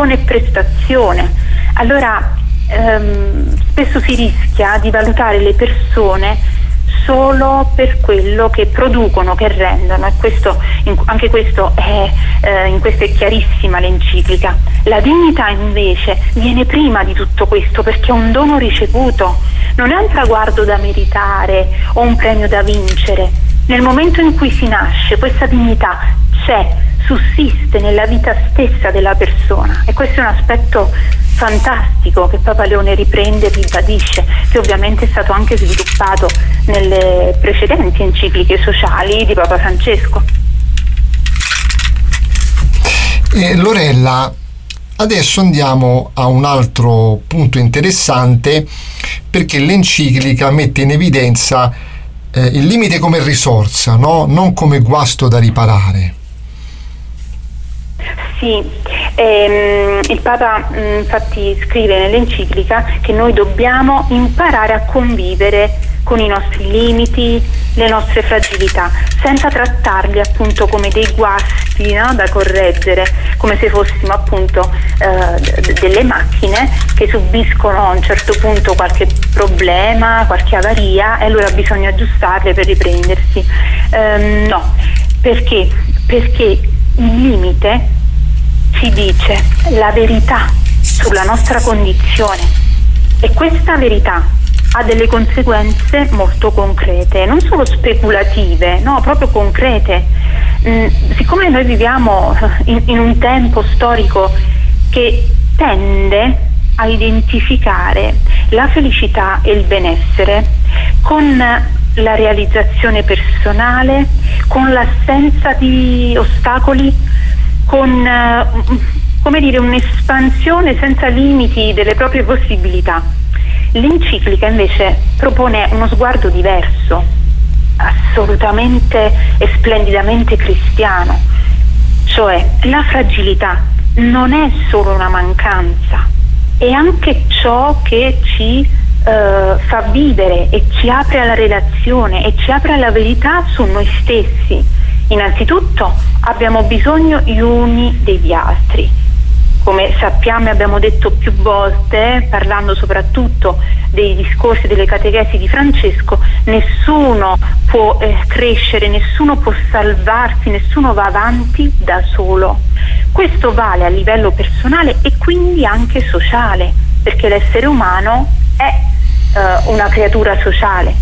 produzione e prestazione. Allora spesso si rischia di valutare le persone solo per quello che producono, che rendono, e anche questo in questo è chiarissima l'enciclica. La dignità invece viene prima di tutto questo, perché è un dono ricevuto, non è un traguardo da meritare o un premio da vincere. Nel momento in cui si nasce, questa dignità sussiste nella vita stessa della persona, e questo è un aspetto fantastico che Papa Leone riprende e ribadisce, che ovviamente è stato anche sviluppato nelle precedenti encicliche sociali di Papa Francesco. Lorella, adesso andiamo a un altro punto interessante, perché l'enciclica mette in evidenza il limite come risorsa, no? Non come guasto da riparare. Sì, il Papa infatti scrive nell'enciclica che noi dobbiamo imparare a convivere con i nostri limiti, le nostre fragilità, senza trattarli appunto come dei guasti, no? Da correggere, come se fossimo appunto delle macchine che subiscono a un certo punto qualche problema, qualche avaria, e allora bisogna aggiustarle per riprendersi. No, perché? Perché il limite ci dice la verità sulla nostra condizione, e questa verità ha delle conseguenze molto concrete, non solo speculative, no, proprio concrete. Siccome noi viviamo in un tempo storico che tende a identificare la felicità e il benessere con la realizzazione personale, con l'assenza di ostacoli, con un'espansione senza limiti delle proprie possibilità. L'enciclica invece propone uno sguardo diverso, assolutamente e splendidamente cristiano, cioè la fragilità non è solo una mancanza, è anche ciò che ci fa vivere e ci apre alla relazione e ci apre alla verità su noi stessi. Innanzitutto abbiamo bisogno gli uni degli altri. Come sappiamo e abbiamo detto più volte, parlando soprattutto dei discorsi delle catechesi di Francesco, nessuno può crescere, nessuno può salvarsi, nessuno va avanti da solo. Questo vale a livello personale e quindi anche sociale, perché l'essere umano è una creatura sociale.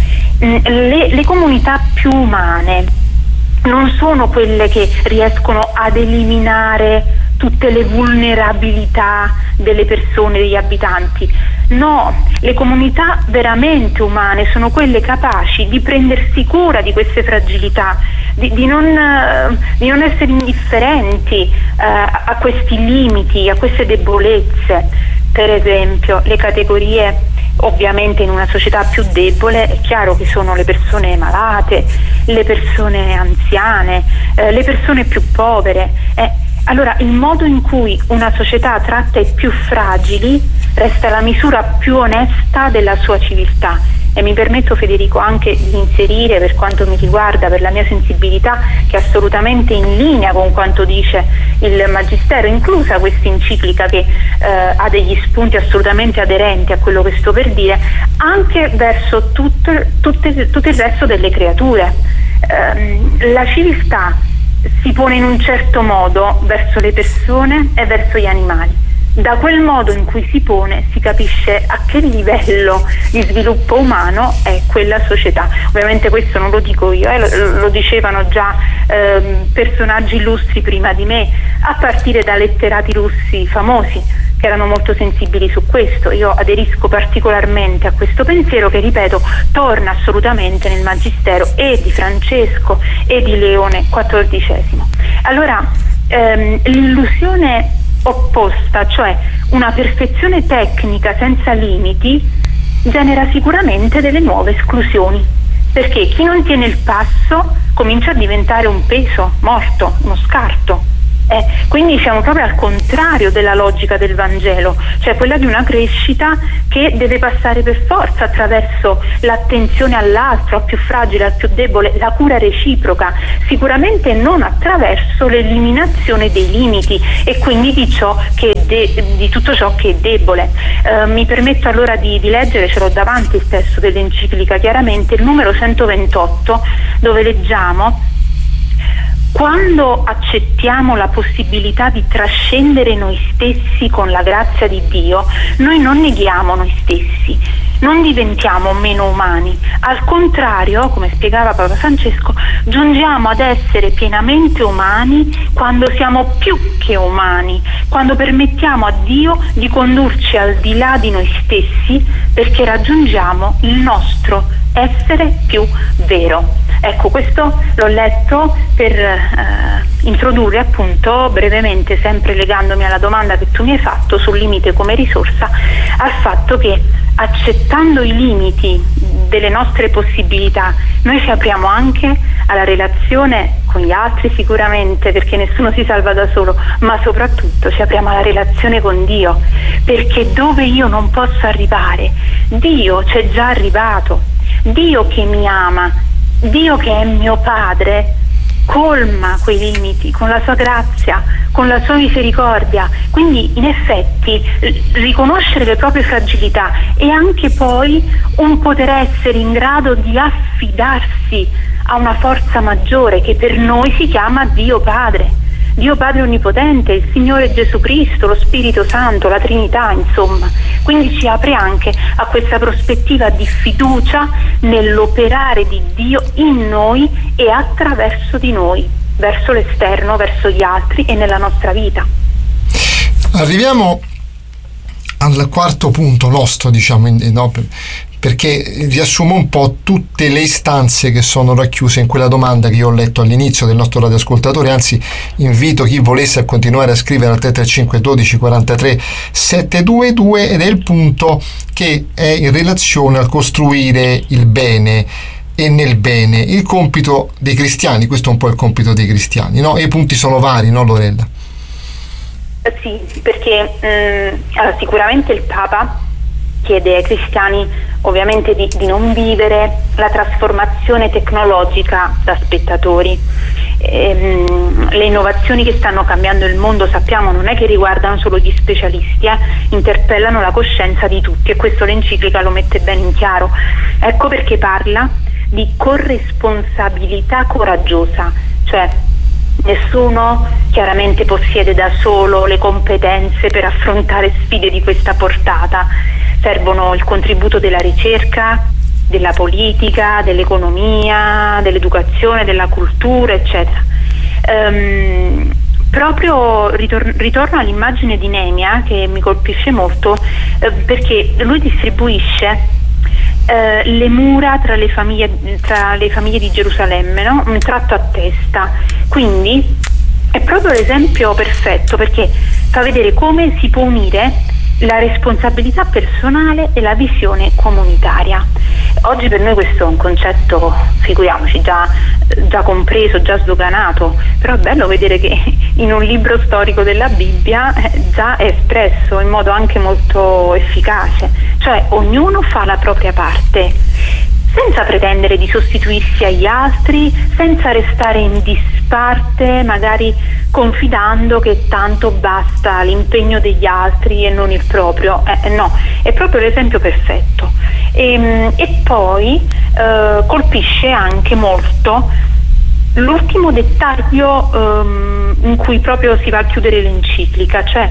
Le comunità più umane non sono quelle che riescono ad eliminare tutte le vulnerabilità delle persone, degli abitanti. No, le comunità veramente umane sono quelle capaci di prendersi cura di queste fragilità, di non essere indifferenti a questi limiti, a queste debolezze. Per esempio, le categorie, ovviamente in una società più debole è chiaro che sono le persone malate, le persone anziane, le persone più povere. Allora il modo in cui una società tratta i più fragili resta la misura più onesta della sua civiltà. E mi permetto, Federico, anche di inserire, per quanto mi riguarda, per la mia sensibilità, che è assolutamente in linea con quanto dice il Magistero, inclusa questa enciclica che ha degli spunti assolutamente aderenti a quello che sto per dire, anche verso tutto il resto delle creature. La civiltà si pone in un certo modo verso le persone e verso gli animali. Da quel modo in cui si pone si capisce a che livello di sviluppo umano è quella società. Ovviamente questo non lo dico io, lo dicevano già personaggi illustri prima di me, a partire da letterati russi famosi che erano molto sensibili su questo. Io aderisco particolarmente a questo pensiero che, ripeto, torna assolutamente nel Magistero e di Francesco e di Leone XIV. Allora l'illusione opposta, cioè una perfezione tecnica senza limiti, genera sicuramente delle nuove esclusioni, perché chi non tiene il passo comincia a diventare un peso morto, uno scarto. Quindi siamo proprio al contrario della logica del Vangelo, cioè quella di una crescita che deve passare per forza attraverso l'attenzione all'altro, al più fragile, al più debole, la cura reciproca, sicuramente non attraverso l'eliminazione dei limiti e quindi di ciò che è di tutto ciò che è debole. Mi permetto allora di leggere, ce l'ho davanti il testo dell'enciclica chiaramente, il numero 128, dove leggiamo: quando accettiamo la possibilità di trascendere noi stessi con la grazia di Dio, noi non neghiamo noi stessi, non diventiamo meno umani. Al contrario, come spiegava Papa Francesco, giungiamo ad essere pienamente umani quando siamo più che umani, quando permettiamo a Dio di condurci al di là di noi stessi, perché raggiungiamo il nostro essere più vero. Ecco, questo l'ho letto per introdurre appunto brevemente, sempre legandomi alla domanda che tu mi hai fatto sul limite come risorsa, al fatto che accettando i limiti delle nostre possibilità noi ci apriamo anche alla relazione con gli altri sicuramente, perché nessuno si salva da solo, ma soprattutto ci apriamo alla relazione con Dio, perché dove io non posso arrivare, Dio c'è già arrivato. Dio che mi ama, Dio che è mio Padre, colma quei limiti con la sua grazia, con la sua misericordia. Quindi in effetti riconoscere le proprie fragilità e anche poi un poter essere in grado di affidarsi a una forza maggiore che per noi si chiama Dio Padre. Dio Padre Onnipotente, il Signore Gesù Cristo, lo Spirito Santo, la Trinità, insomma. Quindi ci apre anche a questa prospettiva di fiducia nell'operare di Dio in noi e attraverso di noi, verso l'esterno, verso gli altri e nella nostra vita. Arriviamo al quarto punto nostro, diciamo, no, perché riassumo un po' tutte le istanze che sono racchiuse in quella domanda che io ho letto all'inizio del nostro radioascoltatore. Anzi, invito chi volesse a continuare a scrivere al 335 12 43 722, ed è il punto che è in relazione al costruire il bene e nel bene, il compito dei cristiani. Questo è un po' il compito dei cristiani, no? E i punti sono vari, no, Lorella? Sì, perché allora, sicuramente il Papa chiede ai cristiani ovviamente di non vivere la trasformazione tecnologica da spettatori. Le innovazioni che stanno cambiando il mondo, sappiamo, non è che riguardano solo gli specialisti, interpellano la coscienza di tutti, e questo l'enciclica lo mette bene in chiaro. Ecco perché parla di corresponsabilità coraggiosa, cioè nessuno chiaramente possiede da solo le competenze per affrontare sfide di questa portata. Servono il contributo della ricerca, della politica, dell'economia, dell'educazione, della cultura, eccetera. Proprio ritorno all'immagine di Neemia, che mi colpisce molto, perché lui distribuisce le mura tra le famiglie di Gerusalemme, no? Un tratto a testa. Quindi è proprio l'esempio perfetto, perché fa vedere come si può unire la responsabilità personale e la visione comunitaria. Oggi per noi questo è un concetto, figuriamoci, già compreso, già sdoganato, però è bello vedere che in un libro storico della Bibbia già è espresso in modo anche molto efficace, cioè ognuno fa la propria parte, senza pretendere di sostituirsi agli altri, senza restare in disparte, magari confidando che tanto basta l'impegno degli altri e non il proprio. No, è proprio l'esempio perfetto. E poi colpisce anche molto l'ultimo dettaglio in cui proprio si va a chiudere l'enciclica, cioè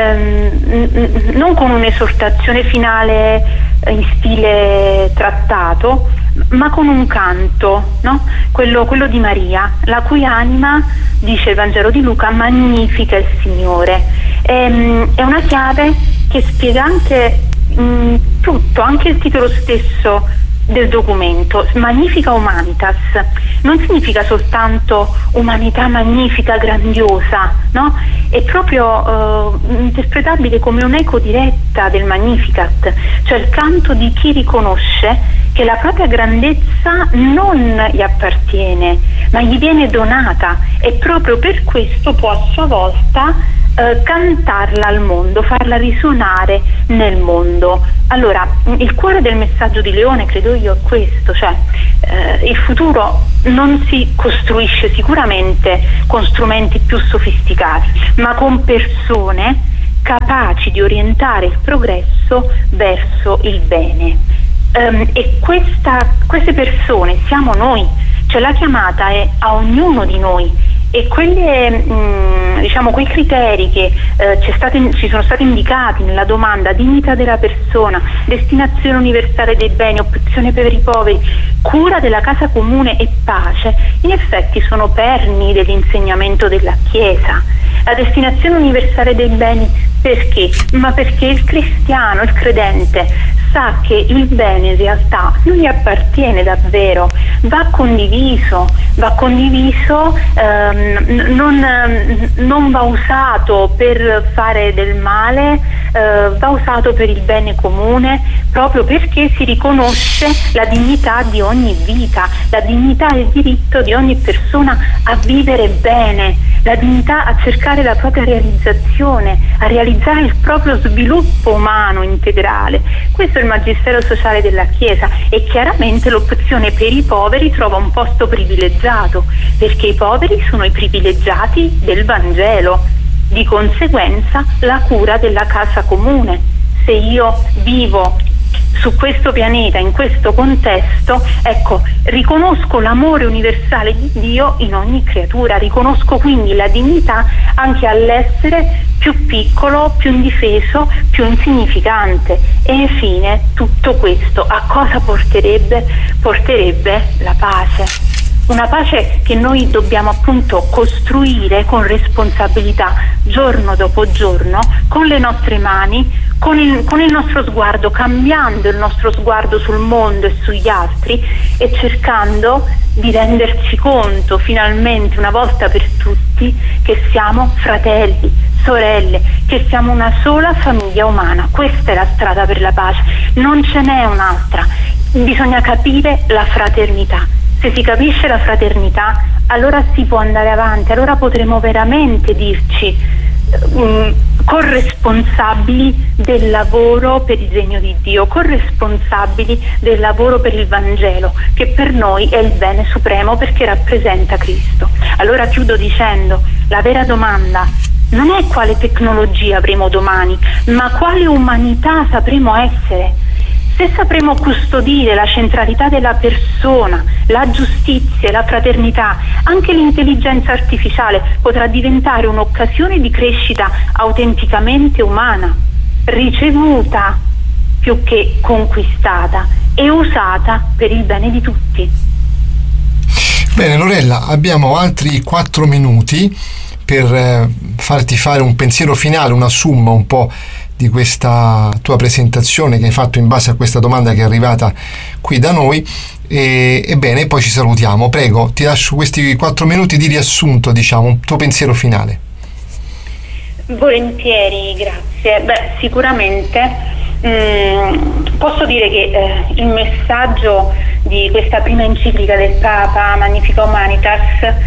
non con un'esortazione finale in stile trattato, ma con un canto, no? Quello di Maria, la cui anima, dice il Vangelo di Luca, magnifica il Signore. È una chiave che spiega anche tutto, anche il titolo stesso del documento, Magnifica Humanitas. Non significa soltanto umanità magnifica, grandiosa, no? È proprio interpretabile come un'eco diretta del Magnificat, cioè il canto di chi riconosce che la propria grandezza non gli appartiene, ma gli viene donata, e proprio per questo può a sua volta cantarla al mondo, farla risuonare nel mondo. Allora, il cuore del messaggio di Leone, credo io, è questo, cioè il futuro non si costruisce sicuramente con strumenti più sofisticati, ma con persone capaci capaci di orientare il progresso verso il bene. E queste persone siamo noi, cioè la chiamata è a ognuno di noi, e quei criteri che ci sono stati indicati nella domanda: dignità della persona, destinazione universale dei beni, opzione per i poveri, cura della casa comune e pace, in effetti sono perni dell'insegnamento della Chiesa. La destinazione universale dei beni perché? Ma perché il cristiano, il credente, sa che il bene in realtà non gli appartiene davvero, va condiviso, non va usato per fare del male, va usato per il bene comune, proprio perché si riconosce la dignità di ogni vita, la dignità e il diritto di ogni persona a vivere bene, la dignità a cercare la propria realizzazione, a realizzare il proprio sviluppo umano integrale. Questo è il magistero sociale della Chiesa, e chiaramente l'opzione per i poveri trova un posto privilegiato, perché i poveri sono i privilegiati del Vangelo. Di conseguenza la cura della casa comune. Se io vivo su questo pianeta, in questo contesto, ecco, riconosco l'amore universale di Dio in ogni creatura, riconosco quindi la dignità anche all'essere più piccolo, più indifeso, più insignificante. E infine tutto questo a cosa porterebbe? Porterebbe la pace. Una pace che noi dobbiamo appunto costruire con responsabilità, giorno dopo giorno, con le nostre mani, con il nostro sguardo, cambiando il nostro sguardo sul mondo e sugli altri, e cercando di renderci conto finalmente, una volta per tutti, che siamo fratelli, sorelle, che siamo una sola famiglia umana. Questa è la strada per la pace, non ce n'è un'altra. Bisogna capire la fraternità. Se si capisce la fraternità, allora si può andare avanti, allora potremo veramente dirci corresponsabili del lavoro per il regno di Dio, corresponsabili del lavoro per il Vangelo, che per noi è il bene supremo perché rappresenta Cristo. Allora chiudo dicendo: la vera domanda non è quale tecnologia avremo domani, ma quale umanità sapremo essere. Se sapremo custodire la centralità della persona, la giustizia e la fraternità, anche l'intelligenza artificiale potrà diventare un'occasione di crescita autenticamente umana, ricevuta più che conquistata e usata per il bene di tutti. Bene Lorella, abbiamo altri 4 minuti per farti fare un pensiero finale, una somma un po' di questa tua presentazione che hai fatto in base a questa domanda che è arrivata qui da noi. Ebbene, poi ci salutiamo. Prego, ti lascio questi 4 minuti di riassunto, diciamo, un tuo pensiero finale. Volentieri, grazie. Sicuramente posso dire che il messaggio di questa prima enciclica del Papa, Magnificat Humanitas,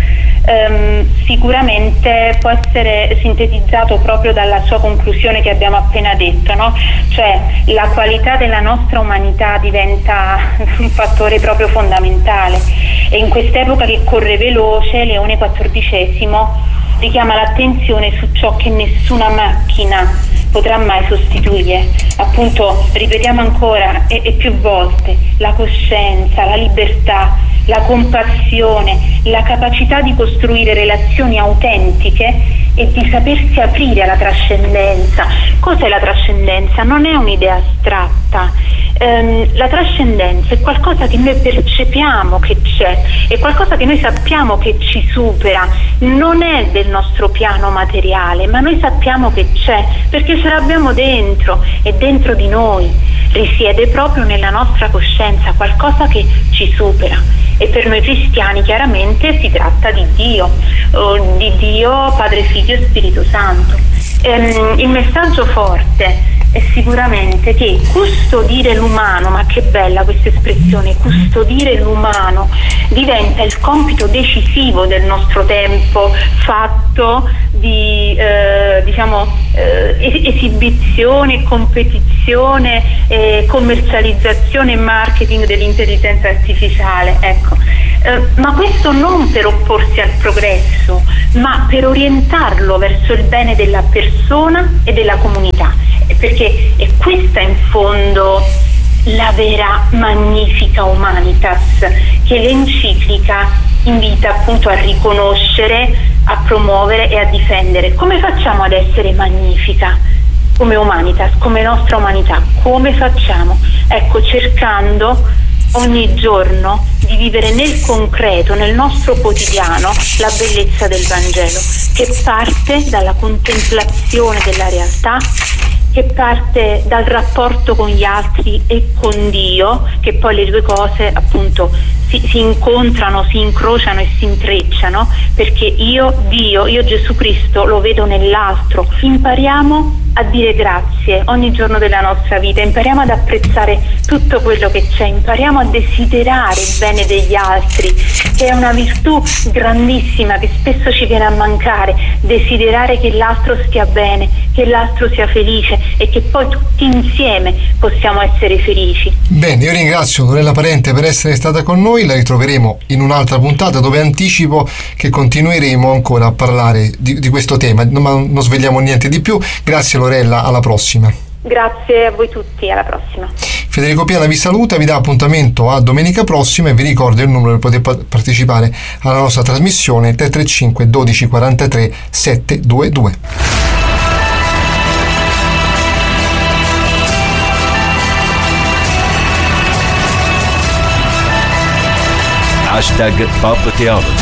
sicuramente può essere sintetizzato proprio dalla sua conclusione che abbiamo appena detto, no? Cioè la qualità della nostra umanità diventa un fattore proprio fondamentale, e in quest'epoca che corre veloce Leone XIV richiama l'attenzione su ciò che nessuna macchina potrà mai sostituire. Appunto, ripetiamo ancora e più volte: la coscienza, la libertà, la compassione, la capacità di costruire relazioni autentiche e di sapersi aprire alla trascendenza. Cos'è la trascendenza? Non è un'idea astratta. La trascendenza è qualcosa che noi percepiamo che c'è, è qualcosa che noi sappiamo che ci supera, non è del nostro piano materiale, ma noi sappiamo che c'è perché ce l'abbiamo dentro, e dentro di noi risiede proprio nella nostra coscienza qualcosa che ci supera. E per noi cristiani chiaramente si tratta di Dio Padre, Figlio e Spirito Santo. Il messaggio forte è sicuramente che custodire l'umano, ma che bella questa espressione, custodire l'umano, diventa il compito decisivo del nostro tempo, fatto di esibizione, competizione, commercializzazione e marketing dell'intelligenza artificiale, ecco. Ma questo non per opporsi al progresso, ma per orientarlo verso il bene della persona e della comunità. perché è questa in fondo la vera Magnifica Humanitas, che l'enciclica invita appunto a riconoscere, a promuovere e a difendere. Come facciamo ad essere magnifica come Humanitas, come nostra umanità? Come facciamo? Ecco, cercando ogni giorno di vivere nel concreto, nel nostro quotidiano, la bellezza del Vangelo, che parte dalla contemplazione della realtà, che parte dal rapporto con gli altri e con Dio, che poi le due cose appunto si incontrano, si incrociano e si intrecciano, perché io Gesù Cristo lo vedo nell'altro. Impariamo a dire grazie ogni giorno della nostra vita, impariamo ad apprezzare tutto quello che c'è, impariamo a desiderare il bene degli altri, che è una virtù grandissima che spesso ci viene a mancare, desiderare che l'altro stia bene, che l'altro sia felice e che poi tutti insieme possiamo essere felici. Bene, io ringrazio Lorella Parente per essere stata con noi, la ritroveremo in un'altra puntata dove anticipo che continueremo ancora a parlare di questo tema, ma non svegliamo niente di più. Grazie Lorella, alla prossima. Grazie a voi tutti, alla prossima. Federico Piana vi saluta, vi dà appuntamento a domenica prossima e vi ricordo il numero per poter partecipare alla nostra trasmissione 335 12 43 722. #PopTheology